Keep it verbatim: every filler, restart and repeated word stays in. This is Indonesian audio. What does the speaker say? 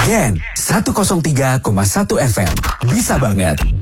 Den seratus tiga koma satu F M. Bisa banget.